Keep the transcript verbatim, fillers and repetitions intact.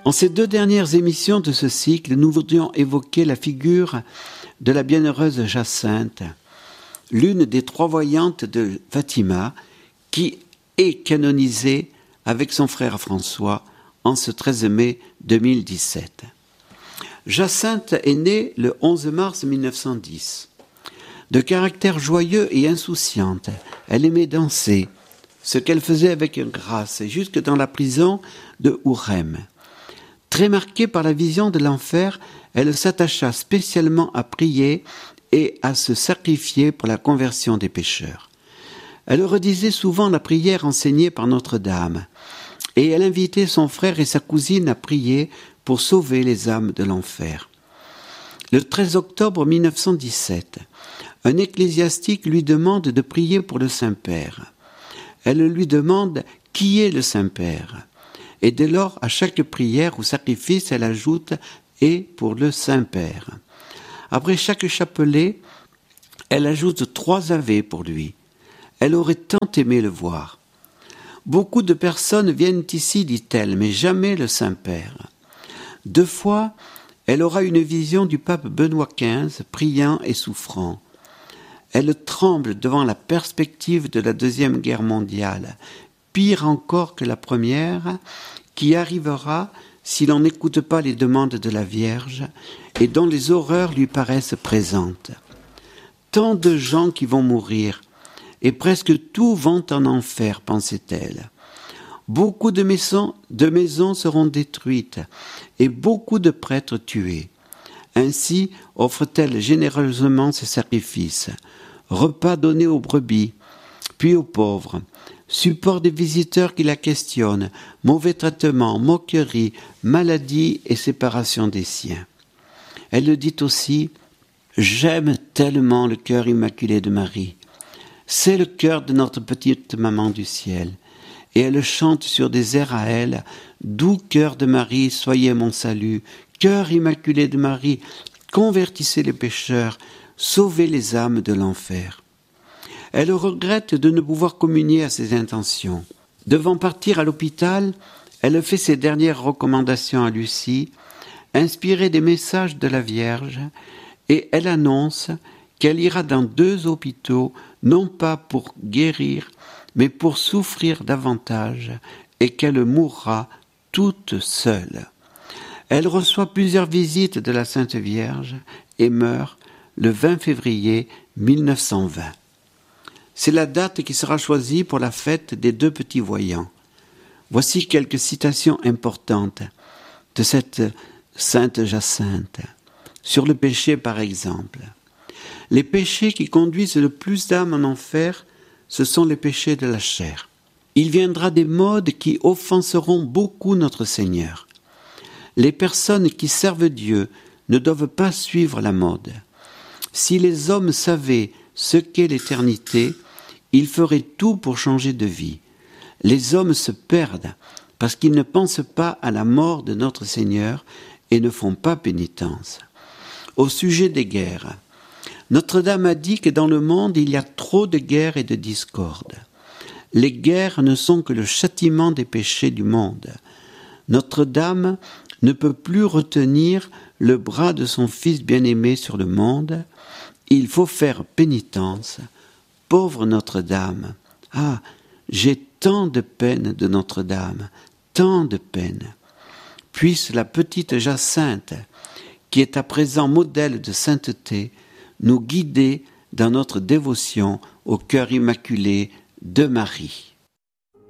En ces deux dernières émissions de ce cycle, nous voudrions évoquer la figure de la bienheureuse Jacinthe, l'une des trois voyantes de Fatima, qui est canonisée avec son frère François en ce treize mai deux mille dix-sept. Jacinthe est née le onze mars mille neuf cent dix. De caractère joyeux et insouciante, elle aimait danser, ce qu'elle faisait avec grâce, jusque dans la prison de Ourem. Très marquée par la vision de l'enfer, elle s'attacha spécialement à prier et à se sacrifier pour la conversion des pécheurs. Elle redisait souvent la prière enseignée par Notre-Dame, et elle invitait son frère et sa cousine à prier pour sauver les âmes de l'enfer. Le treize octobre mille neuf cent dix-sept, un ecclésiastique lui demande de prier pour le Saint-Père. Elle lui demande qui est le Saint-Père. Et dès lors, à chaque prière ou sacrifice, elle ajoute « et pour le Saint-Père ». Après chaque chapelet, elle ajoute trois ave pour lui. Elle aurait tant aimé le voir. Beaucoup de personnes viennent ici, dit-elle, mais jamais le Saint-Père. Deux fois, elle aura une vision du pape Benoît quinze, priant et souffrant. Elle tremble devant la perspective de la Deuxième Guerre mondiale, pire encore que la première, qui arrivera si l'on n'écoute pas les demandes de la Vierge et dont les horreurs lui paraissent présentes. Tant de gens qui vont mourir, et presque tous vont en enfer, pensait-elle. Beaucoup de maisons, de maisons seront détruites, et beaucoup de prêtres tués. Ainsi offre-t-elle généreusement ses sacrifices, repas donnés aux brebis, puis aux pauvres, support des visiteurs qui la questionnent, mauvais traitements, moqueries, maladies et séparation des siens. Elle le dit aussi, « J'aime tellement le cœur immaculé de Marie. C'est le cœur de notre petite maman du ciel. » Et elle chante sur des airs à elle, « Doux cœur de Marie, soyez mon salut. Cœur immaculé de Marie, convertissez les pécheurs, sauvez les âmes de l'enfer. » Elle regrette de ne pouvoir communier à ses intentions. Devant partir à l'hôpital, elle fait ses dernières recommandations à Lucie, inspirée des messages de la Vierge, et elle annonce qu'elle ira dans deux hôpitaux, non pas pour guérir, mais pour souffrir davantage, et qu'elle mourra toute seule. Elle reçoit plusieurs visites de la Sainte Vierge et meurt le vingt février mille neuf cent vingt. C'est la date qui sera choisie pour la fête des deux petits voyants. Voici quelques citations importantes de cette sainte Jacinthe. Sur le péché, par exemple. Les péchés qui conduisent le plus d'âmes en enfer, ce sont les péchés de la chair. Il viendra des modes qui offenseront beaucoup notre Seigneur. Les personnes qui servent Dieu ne doivent pas suivre la mode. Si les hommes savaient ce qu'est l'éternité, ils feraient tout pour changer de vie. Les hommes se perdent parce qu'ils ne pensent pas à la mort de notre Seigneur et ne font pas pénitence. Au sujet des guerres, Notre-Dame a dit que dans le monde, il y a trop de guerres et de discordes. Les guerres ne sont que le châtiment des péchés du monde. Notre-Dame ne peut plus retenir le bras de son Fils bien-aimé sur le monde. Il faut faire pénitence. Pauvre Notre-Dame, ah, j'ai tant de peine de Notre-Dame, tant de peine. Puisse la petite Jacinthe, qui est à présent modèle de sainteté, nous guider dans notre dévotion au cœur immaculé de Marie.